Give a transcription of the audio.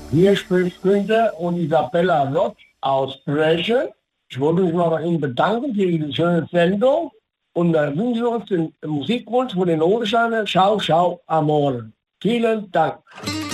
Hier spricht Günther und Isabella Rott aus Bresche. Ich wollte mich mal bei Ihnen bedanken für diese schöne Sendung und wünschen uns den Musikwunsch von den Odensteiner Schau, Schau, Amore. Vielen Dank.